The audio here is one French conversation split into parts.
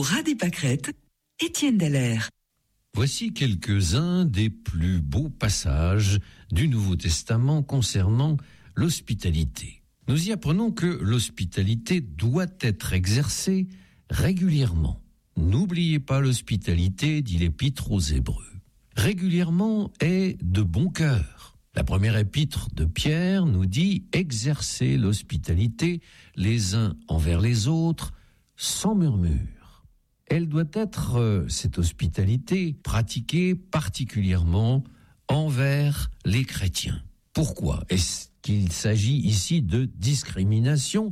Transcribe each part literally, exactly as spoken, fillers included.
Pour Radi Pâquerette, Étienne Dallaire. Voici quelques-uns des plus beaux passages du Nouveau Testament concernant l'hospitalité. Nous y apprenons que l'hospitalité doit être exercée régulièrement. N'oubliez pas l'hospitalité, dit l'Épître aux Hébreux. Régulièrement est de bon cœur. La première épître de Pierre nous dit « Exercez l'hospitalité les uns envers les autres sans murmure ». Elle doit être, euh, cette hospitalité, pratiquée particulièrement envers les chrétiens. Pourquoi ? Est-ce qu'il s'agit ici de discrimination ?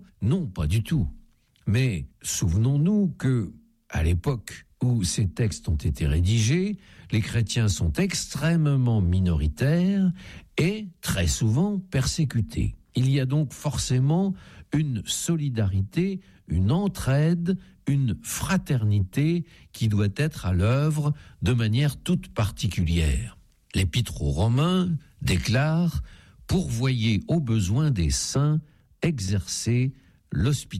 Non, pas du tout. Mais souvenons-nous que, à l'époque où ces textes ont été rédigés, les chrétiens sont extrêmement minoritaires et très souvent persécutés. Il y a donc forcément une solidarité, une entraide, une fraternité qui doit être à l'œuvre de manière toute particulière. L'Épître aux Romains déclare « Pourvoyez aux besoins des saints, exercez l'hospitalité ».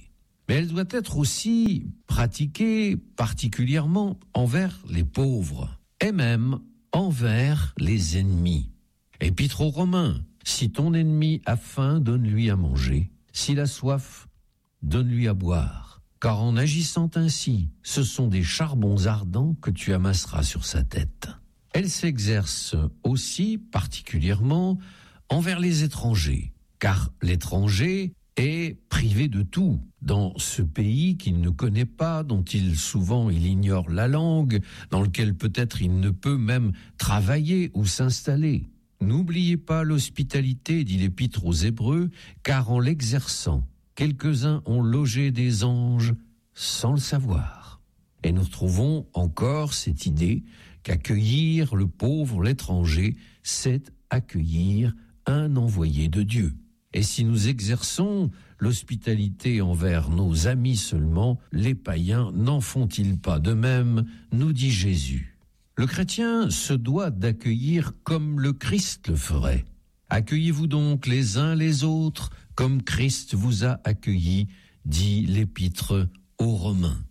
Mais elle doit être aussi pratiquée particulièrement envers les pauvres et même envers les ennemis. Épître aux Romains, si ton ennemi a faim, donne-lui à manger. S'il a soif, donne-lui à boire. Car en agissant ainsi, ce sont des charbons ardents que tu amasseras sur sa tête. Elle s'exerce aussi particulièrement envers les étrangers, car l'étranger est privé de tout dans ce pays qu'il ne connaît pas, dont il souvent il ignore la langue, dans lequel peut-être il ne peut même travailler ou s'installer. N'oubliez pas l'hospitalité, dit l'Épître aux Hébreux, car en l'exerçant, quelques-uns ont logé des anges sans le savoir. Et nous retrouvons encore cette idée qu'accueillir le pauvre, l'étranger, c'est accueillir un envoyé de Dieu. Et si nous exerçons l'hospitalité envers nos amis seulement, les païens n'en font-ils pas de même, nous dit Jésus. Le chrétien se doit d'accueillir comme le Christ le ferait. Accueillez-vous donc les uns les autres comme Christ vous a accueillis, dit l'Épître aux Romains.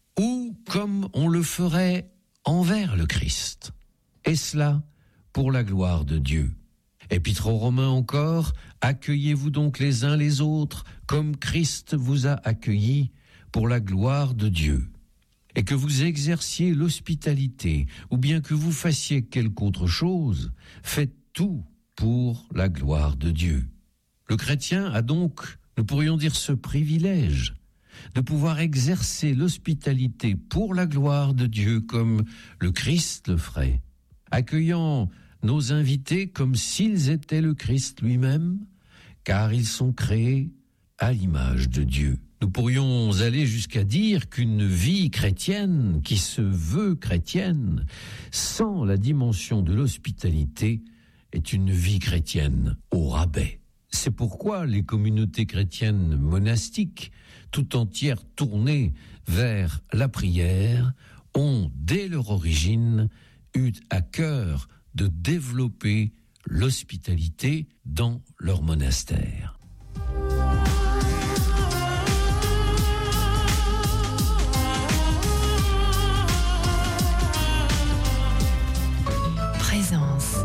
Ou comme on le ferait envers le Christ. Et cela pour la gloire de Dieu. Épître aux Romains encore, accueillez-vous donc les uns les autres comme Christ vous a accueillis pour la gloire de Dieu. Et que vous exerciez l'hospitalité, ou bien que vous fassiez quelque autre chose, faites tout pour la gloire de Dieu. Le chrétien a donc, nous pourrions dire, ce privilège de pouvoir exercer l'hospitalité pour la gloire de Dieu comme le Christ le ferait, accueillant nos invités comme s'ils étaient le Christ lui-même, car ils sont créés à l'image de Dieu. Nous pourrions aller jusqu'à dire qu'une vie chrétienne, qui se veut chrétienne, sans la dimension de l'hospitalité, est une vie chrétienne au rabais. C'est pourquoi les communautés chrétiennes monastiques, tout entières tournées vers la prière, ont, dès leur origine, eu à cœur de développer l'hospitalité dans leur monastère. Présence.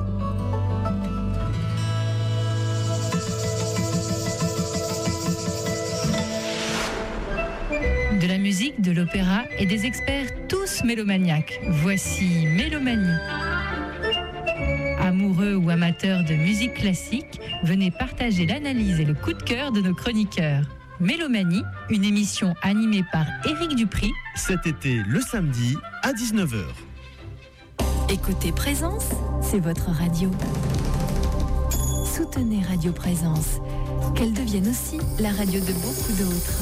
De la musique, de l'opéra et des experts tous mélomaniaques. Voici Mélomanie. Amoureux ou amateurs de musique classique, venez partager l'analyse et le coup de cœur de nos chroniqueurs. Mélomanie, une émission animée par Éric Dupri. Cet été, le samedi, à dix-neuf heures. Écoutez Présence, c'est votre radio. Soutenez Radio Présence, qu'elle devienne aussi la radio de beaucoup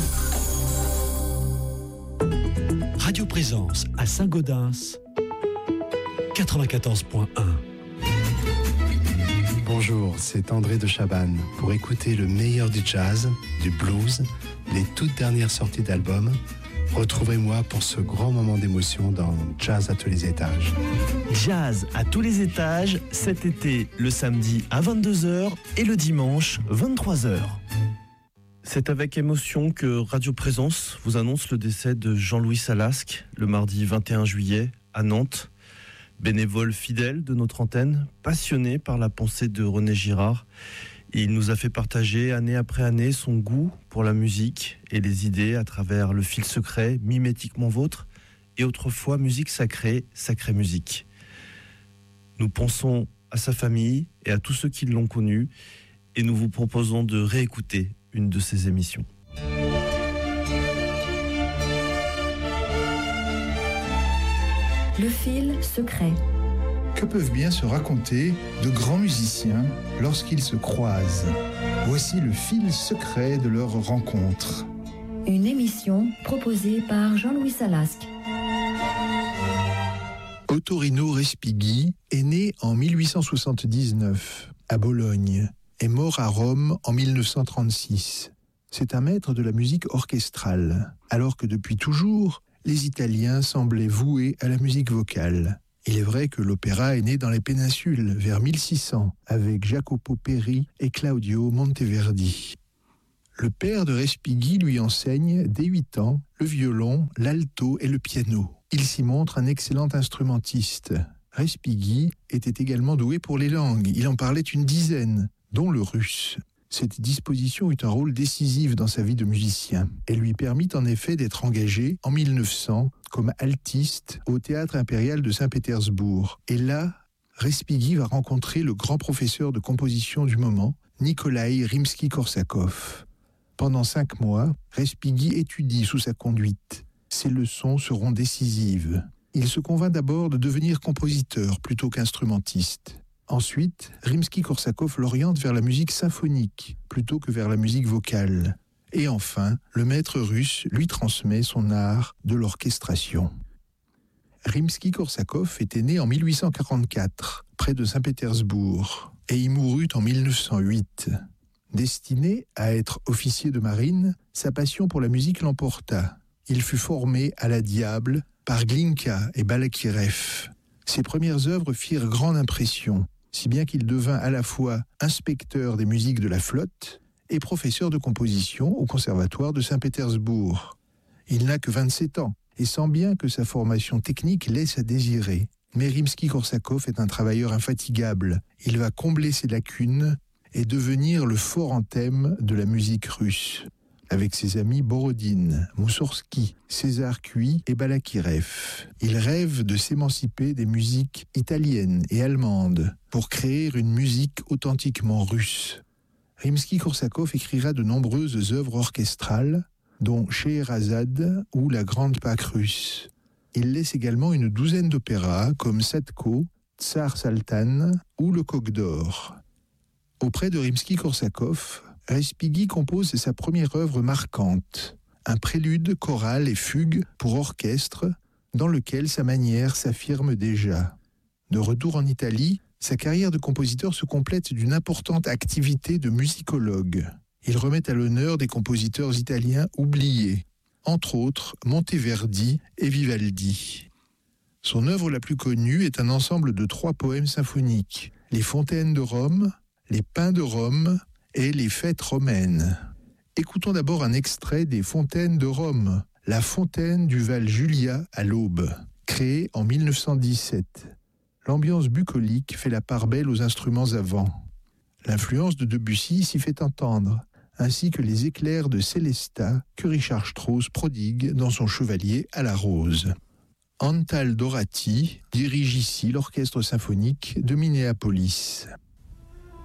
d'autres. Radio Présence à Saint-Gaudens, quatre-vingt-quatorze point un. Bonjour, c'est André de Chabannes. Pour écouter le meilleur du jazz, du blues, les toutes dernières sorties d'albums, retrouvez-moi pour ce grand moment d'émotion dans Jazz à tous les étages. Jazz à tous les étages, cet été, le samedi à vingt-deux heures et le dimanche, vingt-trois heures. C'est avec émotion que Radio Présence vous annonce le décès de Jean-Louis Salasque le mardi vingt et un juillet à Nantes. Bénévole fidèle de notre antenne, passionné par la pensée de René Girard, il nous a fait partager année après année son goût pour la musique et les idées à travers le fil secret Mimétiquement Vôtre et autrefois Musique Sacrée, Sacrée Musique. Nous pensons à sa famille et à tous ceux qui l'ont connu et nous vous proposons de réécouter une de ses émissions. Le fil secret. Que peuvent bien se raconter de grands musiciens lorsqu'ils se croisent? Voici le fil secret de leur rencontre. Une émission proposée par Jean-Louis Salasque. Ottorino Respighi est né en mille huit cent soixante-dix-neuf à Bologne et mort à Rome en mille neuf cent trente-six. C'est un maître de la musique orchestrale, alors que depuis toujours, les Italiens semblaient voués à la musique vocale. Il est vrai que l'opéra est né dans les péninsules vers mille six cents avec Jacopo Peri et Claudio Monteverdi. Le père de Respighi lui enseigne dès huit ans le violon, l'alto et le piano. Il s'y montre un excellent instrumentiste. Respighi était également doué pour les langues. Il en parlait une dizaine, dont le russe. Cette disposition eut un rôle décisif dans sa vie de musicien. Elle lui permit en effet d'être engagé en mille neuf cents comme altiste au Théâtre impérial de Saint-Pétersbourg. Et là, Respighi va rencontrer le grand professeur de composition du moment, Nikolaï Rimsky-Korsakov. Pendant cinq mois, Respighi étudie sous sa conduite. Ses leçons seront décisives. Il se convainc d'abord de devenir compositeur plutôt qu'instrumentiste. Ensuite, Rimsky-Korsakov l'oriente vers la musique symphonique plutôt que vers la musique vocale. Et enfin, le maître russe lui transmet son art de l'orchestration. Rimsky-Korsakov était né en mille huit cent quarante-quatre, près de Saint-Pétersbourg, et y mourut en mille neuf cent huit. Destiné à être officier de marine, sa passion pour la musique l'emporta. Il fut formé à la diable par Glinka et Balakirev. Ses premières œuvres firent grande impression, si bien qu'il devint à la fois inspecteur des musiques de la flotte et professeur de composition au conservatoire de Saint-Pétersbourg. Il n'a que vingt-sept ans et sent bien que sa formation technique laisse à désirer. Mais Rimsky-Korsakov est un travailleur infatigable. Il va combler ses lacunes et devenir le fort anthème de la musique russe, avec ses amis Borodine, Moussorski, César Cui et Balakirev. Il rêve de s'émanciper des musiques italiennes et allemandes pour créer une musique authentiquement russe. Rimsky-Korsakov écrira de nombreuses œuvres orchestrales, dont Scheherazade ou La Grande Pâque russe. Il laisse également une douzaine d'opéras comme Sadko, Tsar Saltan ou Le Coq d'Or. Auprès de Rimsky-Korsakov, Respighi compose sa première œuvre marquante, un prélude choral et fugue pour orchestre, dans lequel sa manière s'affirme déjà. De retour en Italie, sa carrière de compositeur se complète d'une importante activité de musicologue. Il remet à l'honneur des compositeurs italiens oubliés, entre autres Monteverdi et Vivaldi. Son œuvre la plus connue est un ensemble de trois poèmes symphoniques, Les Fontaines de Rome, Les Pins de Rome et Les Fêtes romaines. Écoutons d'abord un extrait des Fontaines de Rome, la fontaine du Val Julia à l'Aube, créée en mille neuf cent dix-sept. L'ambiance bucolique fait la part belle aux instruments à vent. L'influence de Debussy s'y fait entendre, ainsi que les éclairs de Célestat que Richard Strauss prodigue dans son Chevalier à la rose. Antal Dorati dirige ici l'orchestre symphonique de Minneapolis.